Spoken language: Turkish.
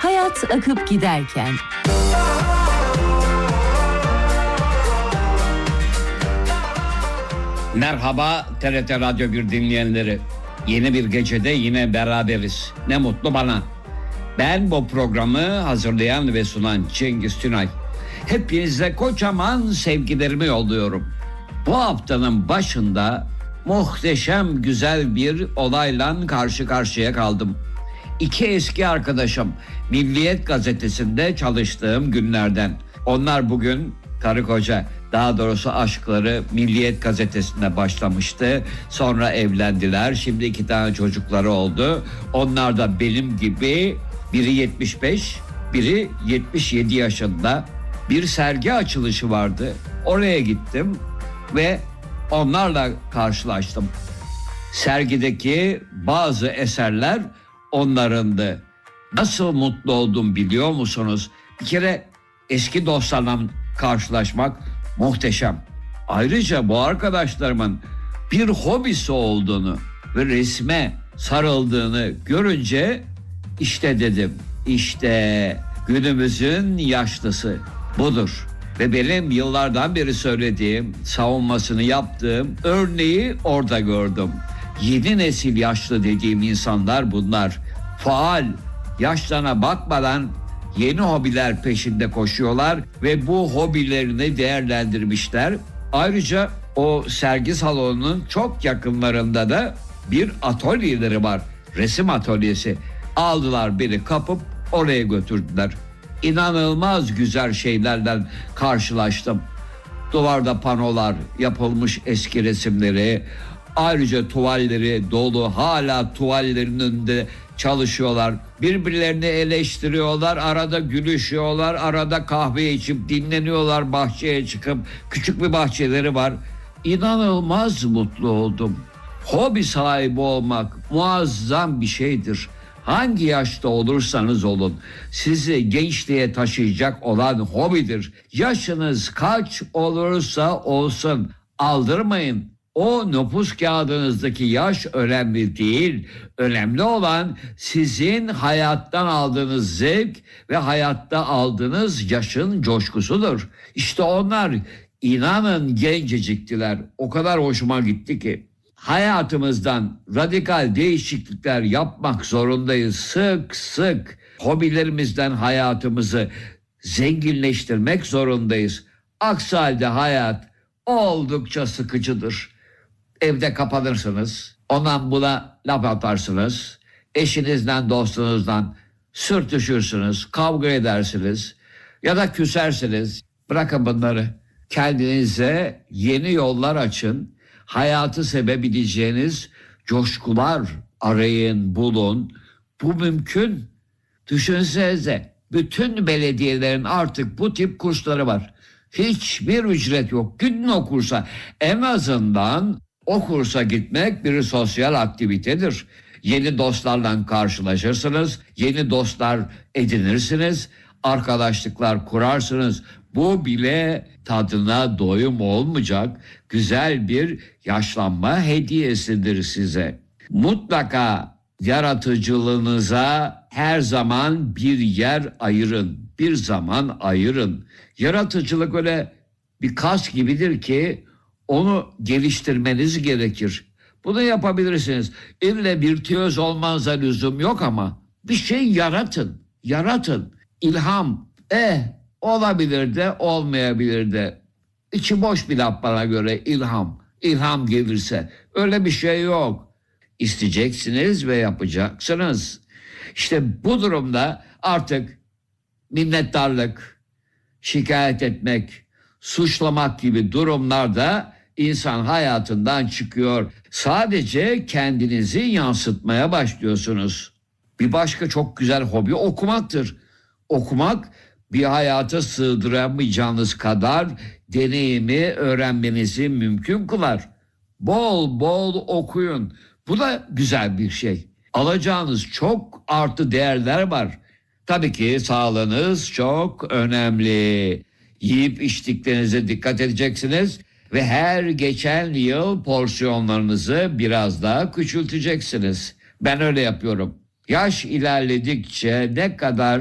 Hayat akıp giderken. Merhaba TRT Radyo 1 dinleyenleri. Yeni bir gecede yine beraberiz. Ne mutlu bana. Ben bu programı hazırlayan ve sunan Cengiz Tünay. Hepinize kocaman sevgilerimi yolluyorum. Bu haftanın başında muhteşem güzel bir olayla karşı karşıya kaldım. İki eski arkadaşım Milliyet gazetesinde çalıştığım günlerden. Onlar bugün karı koca, daha doğrusu aşkları Milliyet gazetesinde başlamıştı. Sonra evlendiler. Şimdi 2 tane çocukları oldu. Onlar da benim gibi, biri 75, biri 77 yaşında. Bir sergi açılışı vardı. Oraya gittim ve onlarla karşılaştım. Sergideki bazı eserler onlarındı. Nasıl mutlu oldum biliyor musunuz? Bir kere eski dostlarla karşılaşmak muhteşem. Ayrıca bu arkadaşlarımın bir hobisi olduğunu ve resme sarıldığını görünce işte dedim, işte günümüzün yaşlısı budur. Ve benim yıllardan beri söylediğim, savunmasını yaptığım örneği orada gördüm. Yeni nesil yaşlı dediğim insanlar bunlar. Faal, yaşlarına bakmadan yeni hobiler peşinde koşuyorlar ve bu hobilerini değerlendirmişler. Ayrıca o sergi salonunun çok yakınlarında da bir atölyeleri var. Resim atölyesi. Aldılar beni, kapıp oraya götürdüler. İnanılmaz güzel şeylerle karşılaştım. Duvarda panolar, yapılmış eski resimleri, ayrıca tuvalleri dolu, hala tuvallerin önünde çalışıyorlar. Birbirlerini eleştiriyorlar, arada gülüşüyorlar, arada kahve içip dinleniyorlar, bahçeye çıkıp. Küçük bir bahçeleri var. İnanılmaz mutlu oldum. Hobi sahibi olmak muazzam bir şeydir. Hangi yaşta olursanız olun, sizi gençliğe taşıyacak olan hobidir. Yaşınız kaç olursa olsun aldırmayın. O nüfus kağıdınızdaki yaş önemli değil. Önemli olan sizin hayattan aldığınız zevk ve hayatta aldığınız yaşın coşkusudur. İşte onlar, inanın, genceciktiler. O kadar hoşuma gitti ki. Hayatımızdan radikal değişiklikler yapmak zorundayız. Sık sık hobilerimizden hayatımızı zenginleştirmek zorundayız. Aksi halde hayat oldukça sıkıcıdır. Evde kapanırsınız, ondan buna laf atarsınız, eşinizden, dostunuzdan sürtüşürsünüz, kavga edersiniz ya da küsersiniz. Bırakın bunları. Kendinize yeni yollar açın. Hayatı sevebileceğiniz coşkular arayın, bulun. Bu mümkün. Düşünsenize, bütün belediyelerin artık bu tip kursları var. Hiçbir ücret yok. Gidin o kursa. En azından o kursa gitmek bir sosyal aktivitedir. Yeni dostlarla karşılaşırsınız, yeni dostlar edinirsiniz, arkadaşlıklar kurarsınız. Bu bile tadına doyum olmayacak güzel bir yaşlanma hediyesidir size. Mutlaka yaratıcılığınıza her zaman bir yer ayırın, bir zaman ayırın. Yaratıcılık öyle bir kas gibidir ki onu geliştirmeniz gerekir. Bunu yapabilirsiniz. İlle virtüöz olmanıza lüzum yok ama bir şey yaratın, yaratın. İlham, olabilir de olmayabilir de. İçi boş bir laf bana göre ilham. İlham gelirse öyle bir şey yok. İsteyeceksiniz ve yapacaksınız. İşte bu durumda artık minnettarlık, şikayet etmek, suçlamak gibi durumlarda insan hayatından çıkıyor. Sadece kendinizi yansıtmaya başlıyorsunuz. Bir başka çok güzel hobi okumaktır. Okumak bir hayata sığdıramayacağınız kadar deneyimi öğrenmenizi mümkün kılar. Bol bol okuyun. Bu da güzel bir şey. Alacağınız çok artı değerler var. Tabii ki sağlığınız çok önemli. Yiyip içtiklerinize dikkat edeceksiniz ve her geçen yıl porsiyonlarınızı biraz daha küçülteceksiniz. Ben öyle yapıyorum. Yaş ilerledikçe ne kadar